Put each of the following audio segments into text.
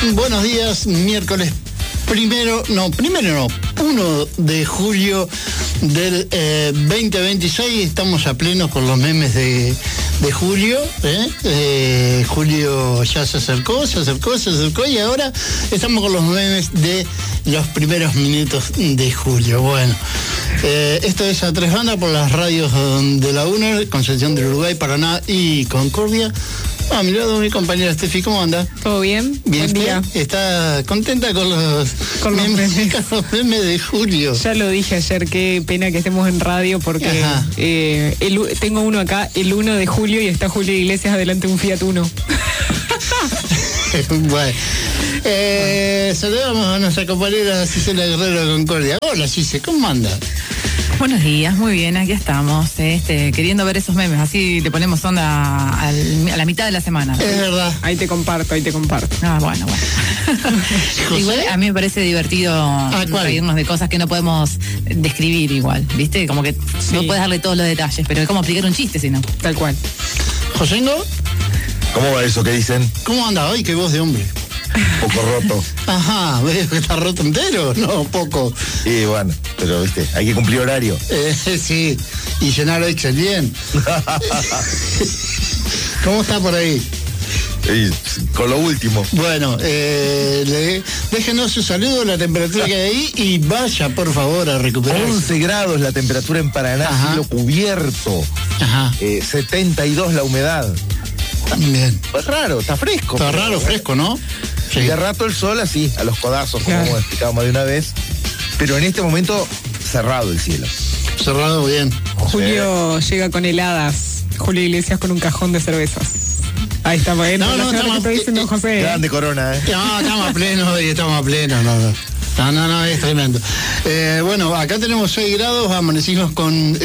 Buenos días, miércoles 1 de julio del 2026. Estamos a pleno con los memes de julio. Julio ya se acercó y ahora estamos con los memes de los primeros minutos de julio. Bueno, esto es a tres bandas por las radios de la UNER, Concepción del Uruguay, Paraná y Concordia. A mi lado mi compañera Steffi, ¿cómo anda? ¿Todo bien? Bien, buen día. ¿Está contenta con los memes de julio? Ya lo dije ayer, qué pena que estemos en radio porque tengo uno acá, el 1 de julio, y está Julio Iglesias adelante un Fiat Uno. Bueno, saludamos a nuestra compañera Cisela Guerrero de Concordia. Hola, Cise, ¿cómo anda? Buenos días, muy bien, aquí estamos, queriendo ver esos memes, así le ponemos onda a la mitad de la semana. Es verdad. Ahí te comparto. Ah, bueno. Igual a mí me parece divertido reírnos de cosas que no podemos describir igual, ¿viste? Como que no puedes darle todos los detalles, pero es como aplicar un chiste, si no. Tal cual. ¿Josengo? ¿Cómo va eso? ¿Qué dicen? ¿Cómo anda hoy? Qué voz de hombre. Un poco roto. Ajá, ¿ves que está roto entero? No, poco. Sí, bueno, pero viste, hay que cumplir horario. Sí, y llenar Excel bien. ¿Cómo está por ahí? Con lo último. Bueno, déjenos su saludo, la temperatura que hay ahí, y vaya por favor a recuperar. 11 grados la temperatura en Paraná, cielo cubierto. Ajá. 72 la humedad. Bien. Pues raro, está fresco. Está raro, fresco, ¿no? Sí. De rato el sol así, a los codazos, como hemos explicado más de una vez. Pero en este momento, cerrado el cielo. Cerrado, bien. Julio llega con heladas. Julio Iglesias con un cajón de cervezas. Ahí está, bueno. No, estamos diciendo José. Grande Corona, No, estamos a pleno hoy, estamos a pleno. No, es tremendo. Bueno, acá tenemos 6 grados, amanecimos con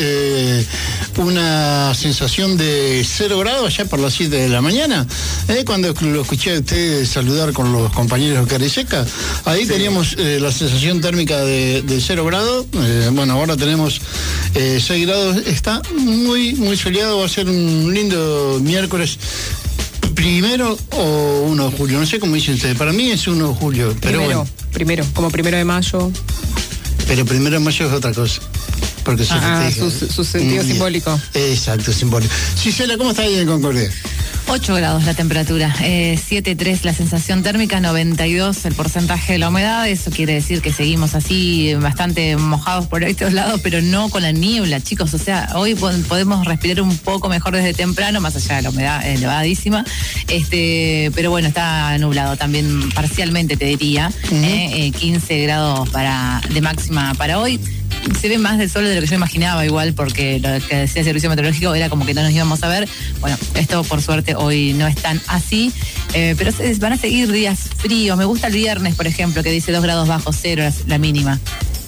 una sensación de 0 grados allá por las 7 de la mañana. Cuando lo escuché a usted saludar con los compañeros de Cariseca, ahí teníamos la sensación térmica de 0 grados. Bueno, ahora tenemos 6 grados, está muy, muy soleado, va a ser un lindo miércoles. ¿Primero o 1 de julio? No sé cómo dicen ustedes. Para mí es 1 de julio. Pero primero, como 1 de mayo. Pero 1 de mayo es otra cosa. Porque su sentido simbólico. Exacto, simbólico. Cisela, ¿cómo está ahí en Concordia? 8 grados la temperatura, 7,3 la sensación térmica, 92 el porcentaje de la humedad. Eso quiere decir que seguimos así bastante mojados por estos lados, pero no con la niebla, chicos. O sea, hoy podemos respirar un poco mejor desde temprano, más allá de la humedad elevadísima. Pero bueno, está nublado también parcialmente, te diría. 15 grados de máxima para hoy. Se ve más del sol de lo que yo imaginaba igual, porque lo que decía el servicio meteorológico era como que no nos íbamos a ver. Bueno, esto por suerte hoy no es tan así, pero van a seguir días fríos. Me gusta el viernes, por ejemplo, que dice 2 grados bajo cero la mínima.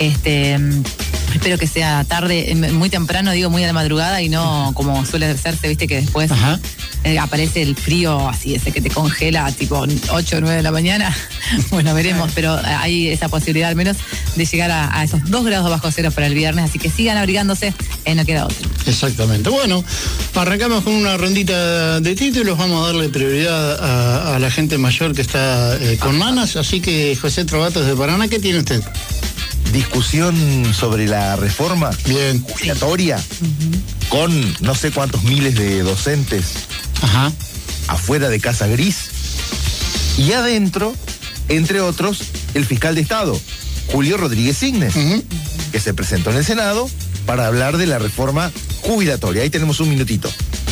Espero que sea tarde, muy temprano, digo, muy a la madrugada, y no como suele hacerse, viste, que después aparece el frío así, ese que te congela tipo 8 o 9 de la mañana. Bueno, veremos, pero hay esa posibilidad al menos de llegar a esos 2 grados bajo cero para el viernes, así que sigan abrigándose, no queda otro. Exactamente. Bueno, arrancamos con una rondita de títulos, vamos a darle prioridad a la gente mayor que está con manas, así que José Trovatos de Paraná, ¿qué tiene usted? Discusión sobre la reforma jubilatoria con no sé cuántos miles de docentes afuera de Casa Gris, y adentro, entre otros, el fiscal de Estado, Julio Rodríguez Signes, que se presentó en el Senado para hablar de la reforma jubilatoria. Ahí tenemos un minutito.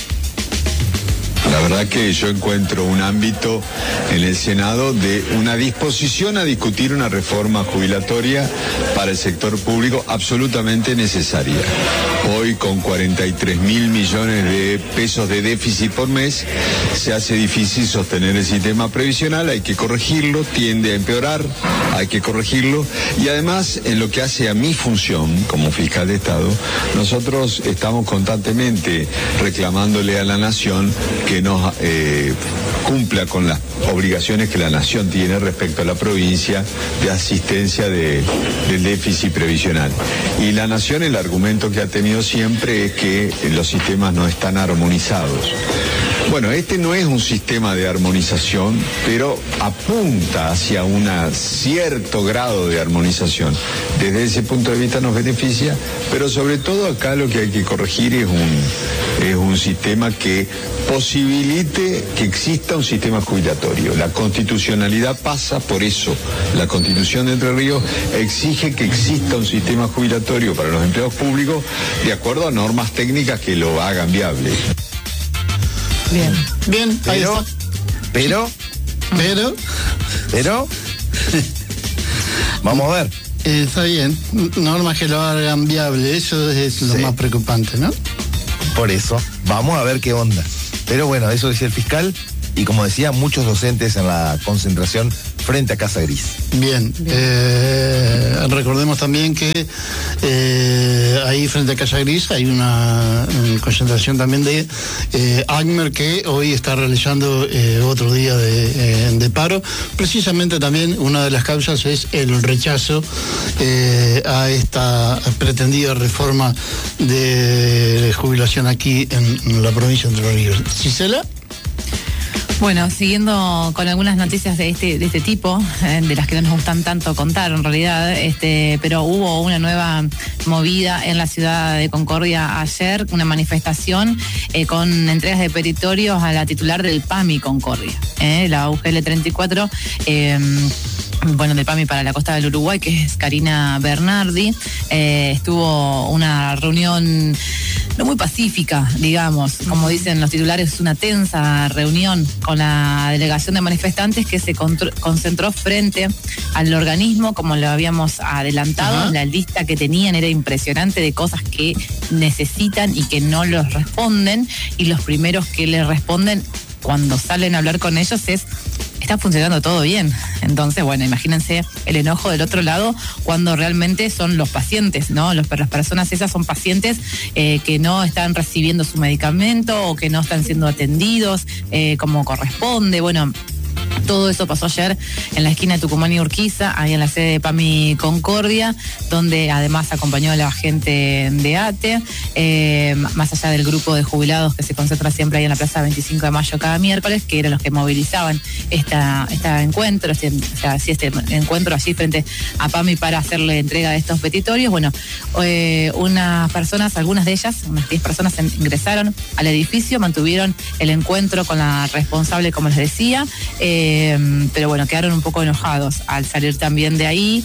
La verdad que yo encuentro un ámbito en el Senado de una disposición a discutir una reforma jubilatoria para el sector público absolutamente necesaria. Hoy, con 43.000 millones de pesos de déficit por mes, se hace difícil sostener el sistema previsional. Hay que corregirlo, tiende a empeorar, hay que corregirlo. Y además, en lo que hace a mi función como fiscal de Estado, nosotros estamos constantemente reclamándole a la Nación que nos cumpla con las obligaciones que la Nación tiene respecto a la provincia de asistencia del déficit previsional. Y la Nación, el argumento que ha tenido siempre es que los sistemas no están armonizados. Bueno, este no es un sistema de armonización, pero apunta hacia un cierto grado de armonización. Desde ese punto de vista nos beneficia, pero sobre todo acá lo que hay que corregir es un sistema que posibilite que exista un sistema jubilatorio. La constitucionalidad pasa por eso. La Constitución de Entre Ríos exige que exista un sistema jubilatorio para los empleados públicos de acuerdo a normas técnicas que lo hagan viable. Bien, ahí está. Pero, vamos a ver. Está bien, normas que lo hagan viable, eso es lo más preocupante, ¿no? Por eso, vamos a ver qué onda. Pero bueno, eso decía el fiscal, y como decía, muchos docentes en la concentración frente a Casa Gris. Bien, recordemos también que ahí frente a Casa Gris hay una concentración también de ACMER, que hoy está realizando otro día de paro. Precisamente también una de las causas es el rechazo a esta pretendida reforma de jubilación aquí en la provincia de Entre Ríos. ¿Cisela? Bueno, siguiendo con algunas noticias de este tipo, de las que no nos gustan tanto contar en realidad, pero hubo una nueva movida en la ciudad de Concordia ayer, una manifestación con entregas de petitorios a la titular del PAMI Concordia, la UGL 34, del PAMI para la costa del Uruguay, que es Karina Bernardi. Estuvo una reunión no muy pacífica, digamos, como dicen los titulares, una tensa reunión con la delegación de manifestantes que se concentró frente al organismo, como lo habíamos adelantado. Ajá. La lista que tenían era impresionante de cosas que necesitan y que no los responden, y los primeros que les responden cuando salen a hablar con ellos es: está funcionando todo bien. Entonces, bueno, imagínense el enojo del otro lado cuando realmente son los pacientes, ¿no? Las personas esas son pacientes que no están recibiendo su medicamento o que no están siendo atendidos como corresponde. Bueno, todo eso pasó ayer en la esquina de Tucumán y Urquiza, ahí en la sede de PAMI Concordia, donde además acompañó a la gente de ATE, más allá del grupo de jubilados que se concentra siempre ahí en la Plaza 25 de Mayo cada miércoles, que eran los que movilizaban este encuentro allí frente a PAMI para hacerle entrega de estos petitorios. Bueno, unas personas, algunas de ellas, unas 10 personas ingresaron al edificio, mantuvieron el encuentro con la responsable, como les decía, pero bueno, quedaron un poco enojados al salir también de ahí.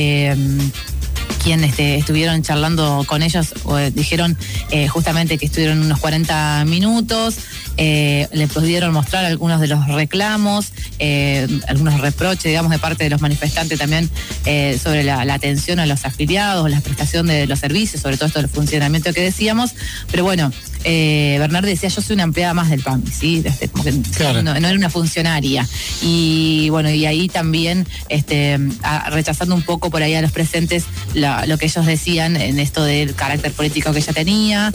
Quienes estuvieron charlando con ellos dijeron justamente que estuvieron unos 40 minutos, le pudieron mostrar algunos de los reclamos, algunos reproches, digamos, de parte de los manifestantes también sobre la atención a los afiliados, la prestación de los servicios, sobre todo esto del funcionamiento que decíamos. Pero bueno, Bernardi decía: yo soy una empleada más del PAMI, ¿sí? Como que claro, no era una funcionaria. Y bueno, y ahí también rechazando un poco por ahí a los presentes lo que ellos decían en esto del carácter político que ella tenía,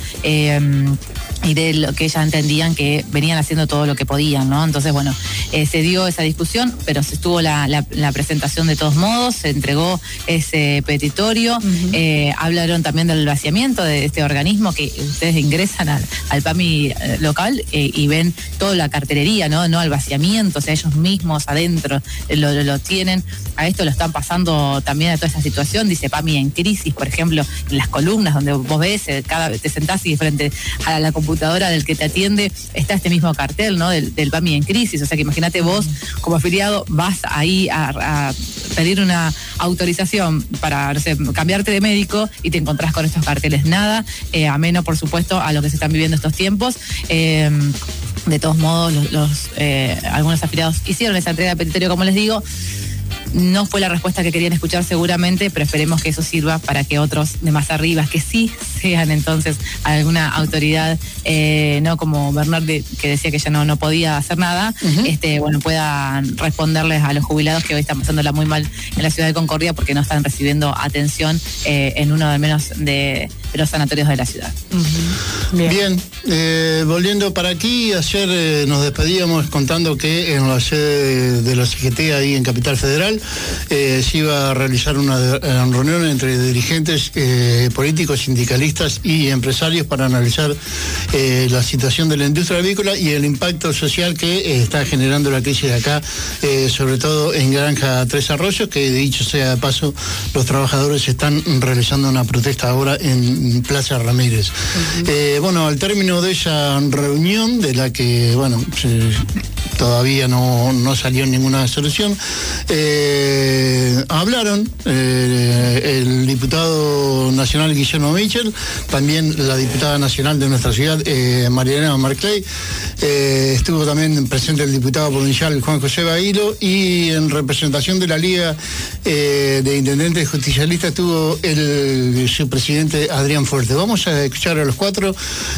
y de lo que ellas entendían que venían haciendo todo lo que podían, ¿no? Entonces, bueno, se dio esa discusión, pero se estuvo la presentación de todos modos, se entregó ese petitorio. Hablaron también del vaciamiento de este organismo, que ustedes ingresan al PAMI local y ven toda la cartelería, ¿no? No al vaciamiento, o sea, ellos mismos adentro lo tienen. A esto lo están pasando también a toda esta situación, dice PAMI en crisis, por ejemplo, en las columnas donde vos ves, cada vez te sentás y frente a la computadora del que te atiende está este mismo cartel, ¿no? Del PAMI en crisis. O sea que imagínate vos, como afiliado, vas ahí a pedir una autorización para, no sé, cambiarte de médico y te encontrás con estos carteles. Nada ameno, por supuesto, a lo que se están viviendo estos tiempos. De todos modos, algunos afiliados hicieron esa entrega de petitorio, como les digo. No fue la respuesta que querían escuchar seguramente, pero esperemos que eso sirva para que otros de más arriba, que sí sean entonces alguna autoridad, no como Bernardi, que decía que ya no podía hacer nada, bueno, puedan responderles a los jubilados que hoy están pasándola muy mal en la ciudad de Concordia porque no están recibiendo atención en uno al menos de los sanatorios de la ciudad. Bien, volviendo para aquí, ayer nos despedíamos contando que en la sede de la CGT, ahí en Capital Federal, se iba a realizar una reunión entre dirigentes políticos, sindicalistas y empresarios para analizar la situación de la industria avícola y el impacto social que está generando la crisis de acá, sobre todo en Granja Tres Arroyos, que dicho sea de paso, los trabajadores están realizando una protesta ahora en Plaza Ramírez. Bueno, al término de esa reunión, de la que, bueno, todavía no salió ninguna solución, hablaron el diputado nacional Guillermo Michel, también la diputada nacional de nuestra ciudad, Mariana Marclay, estuvo también presente el diputado provincial Juan José Bailo, y en representación de la Liga de Intendentes Justicialistas estuvo su presidente Adrián Fuerte. Vamos a escuchar a los cuatro.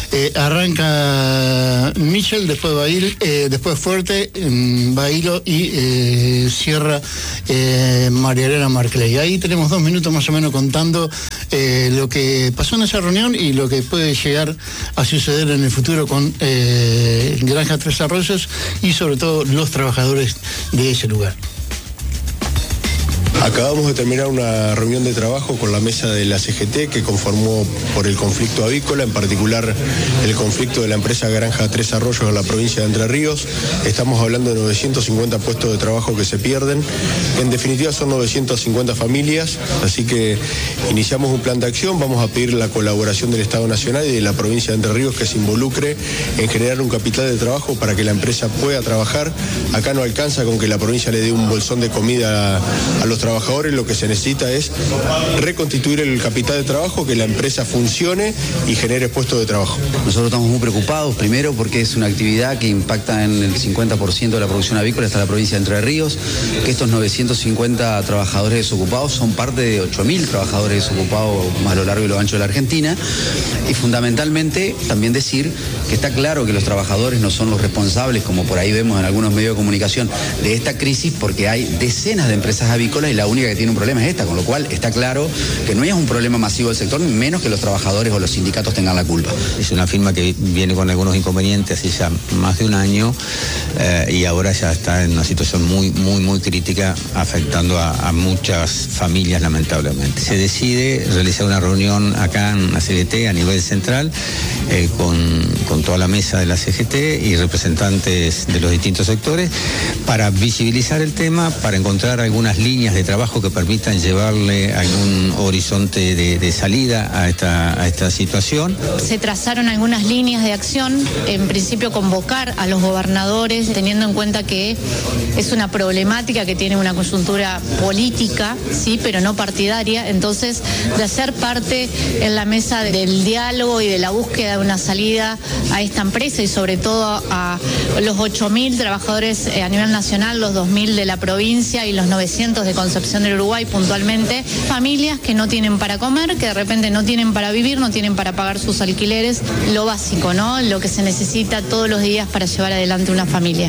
Arranca Michel, después Bailo, después Fuerte, Bailo y cierra Mariana Marclay. Ahí tenemos 2 minutos más o menos contando lo que pasó en esa reunión y lo que puede llegar a suceder en el futuro con Granja Tres Arroyos y sobre todo los trabajadores de ese lugar. Acabamos de terminar una reunión de trabajo con la mesa de la CGT que conformó por el conflicto avícola, en particular el conflicto de la empresa Granja Tres Arroyos en la provincia de Entre Ríos. Estamos hablando de 950 puestos de trabajo que se pierden. En definitiva son 950 familias, así que iniciamos un plan de acción. Vamos a pedir la colaboración del Estado Nacional y de la provincia de Entre Ríos que se involucre en generar un capital de trabajo para que la empresa pueda trabajar. Acá no alcanza con que la provincia le dé un bolsón de comida a los trabajadores. Lo que se necesita es reconstituir el capital de trabajo, que la empresa funcione y genere puestos de trabajo. Nosotros estamos muy preocupados, primero porque es una actividad que impacta en el 50% de la producción avícola hasta la provincia de Entre Ríos, que estos 950 trabajadores desocupados son parte de 8.000 trabajadores desocupados más a lo largo y lo ancho de la Argentina, y fundamentalmente también decir que está claro que los trabajadores no son los responsables, como por ahí vemos en algunos medios de comunicación, de esta crisis, porque hay decenas de empresas avícolas y la única que tiene un problema es esta, con lo cual está claro que no es un problema masivo del sector, menos que los trabajadores o los sindicatos tengan la culpa. Es una firma que viene con algunos inconvenientes hace ya más de un año y ahora ya está en una situación muy crítica, afectando a muchas familias, lamentablemente. Se decide realizar una reunión acá en la CGT a nivel central con toda la mesa de la CGT y representantes de los distintos sectores para visibilizar el tema, para encontrar algunas líneas de trabajo que permitan llevarle algún horizonte de salida a esta situación. Se trazaron algunas líneas de acción, en principio convocar a los gobernadores, teniendo en cuenta que es una problemática que tiene una coyuntura política, sí, pero no partidaria, entonces de hacer parte en la mesa del diálogo y de la búsqueda de una salida a esta empresa y sobre todo a los 8.000 trabajadores a nivel nacional, los 2.000 de la provincia y los 900 de Concepción del Uruguay puntualmente, familias que no tienen para comer, que de repente no tienen para vivir, no tienen para pagar sus alquileres, lo básico, ¿no? Lo que se necesita todos los días para llevar adelante una familia.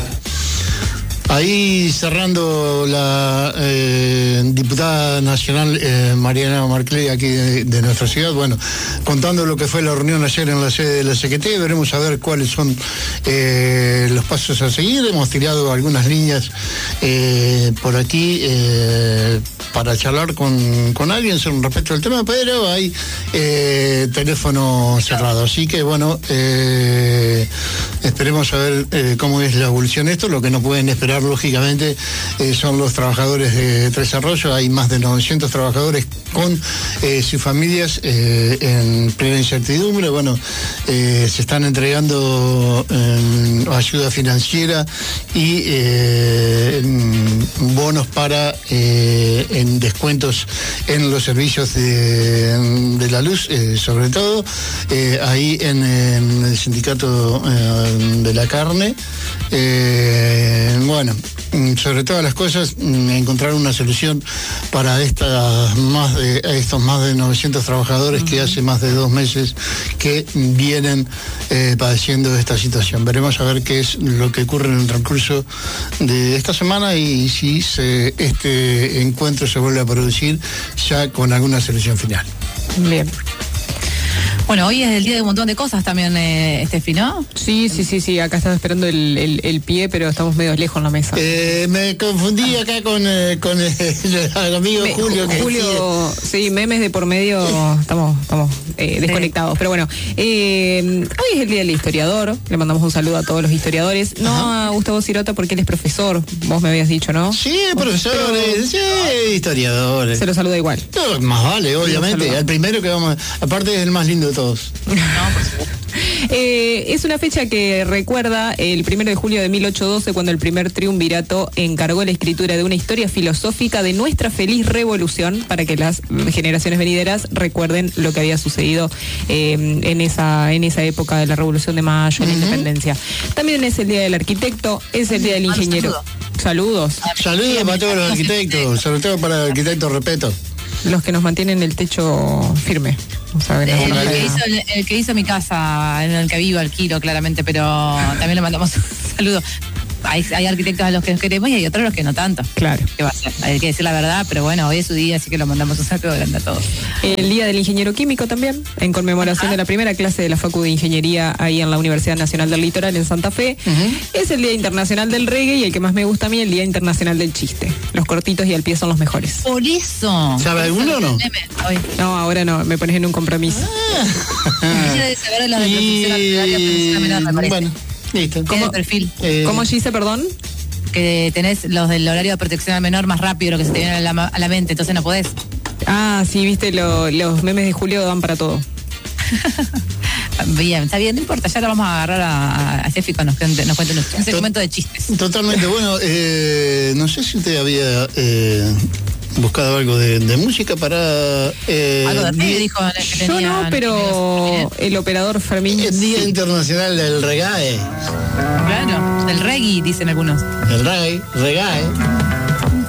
Ahí cerrando la diputada nacional Mariana Marclay aquí de nuestra ciudad, bueno, contando lo que fue la reunión ayer en la sede de la CGT, veremos a ver cuáles son los pasos a seguir. Hemos tirado algunas líneas por aquí para charlar con alguien respecto al tema, pero hay teléfono cerrado, así que bueno, esperemos a ver cómo es la evolución de esto. Lo que no pueden esperar lógicamente son los trabajadores de Tres Arroyos. Hay más de 900 trabajadores con sus familias en plena incertidumbre. Bueno, se están entregando ayuda financiera y bonos para en descuentos en los servicios de la luz, sobre todo ahí en el sindicato de la carne. Bueno, sobre todas las cosas, encontrar una solución para estos más de 900 trabajadores que hace más de 2 meses que vienen padeciendo esta situación. Veremos a ver qué es lo que ocurre en el transcurso de esta semana y si este encuentro se vuelve a producir ya con alguna solución final. Bien. Bueno, hoy es el día de un montón de cosas también, Estefi, ¿no? Sí. Acá estaba esperando el pie, pero estamos medio lejos en la mesa. Me confundí acá con el amigo Julio. Julio, sí, memes de por medio, estamos desconectados. Pero bueno, hoy es el día del historiador. Le mandamos un saludo a todos los historiadores. No a Gustavo Cirota porque él es profesor. Vos me habías dicho, ¿no? Sí, profesores, sí, historiadores. Se lo saluda igual. No, más vale, obviamente. El primero que vamos, aparte es el más lindo de todos. No, por supuesto. Es una fecha que recuerda el 1 de julio de 1812, cuando el primer triunvirato encargó la escritura de una historia filosófica de nuestra feliz revolución, para que las generaciones venideras recuerden lo que había sucedido en esa época de la Revolución de Mayo, la Independencia. También es el día del arquitecto, es el día del ingeniero. Saludos. Saludos para todos los arquitectos, sobre todo para el arquitecto Repeto. Los que nos mantienen el techo firme. O sea, el que hizo mi casa, en el que vivo, alquilo claramente, pero también le mandamos un saludo. Hay arquitectos a los que nos queremos y hay otros a los que no tanto. Claro. ¿Qué va a ser? Hay que decir la verdad, pero bueno, hoy es su día, así que lo mandamos un saludo grande a todos. El día del ingeniero químico también, en conmemoración de la primera clase de la Facu de Ingeniería ahí en la Universidad Nacional del Litoral en Santa Fe. Es el Día Internacional del Reggae y el que más me gusta a mí, el Día Internacional del Chiste. Los cortitos y al pie son los mejores. Por eso. ¿Sabe alguno o no? No, ahora no, me pones en un compromiso. Ella debe saber la de protección arterial y menor, me parece. Bueno. Listo. ¿Cómo perfil? ¿Cómo Gise, perdón? Que tenés los del horario de protección al menor más rápido, lo que se te viene a la mente, entonces no podés. Ah, sí, viste, los memes de Julio dan para todo. Bien, está bien, no importa, ya la vamos a agarrar a Steffi cuando nos cuente un segmento de chistes. Totalmente, bueno, no sé si usted había buscado algo de música para... algo de reggae, dijo que yo no, pero el operador Fermín... El Día Internacional del Reggae. Claro, del reggae, dicen algunos. El reggae.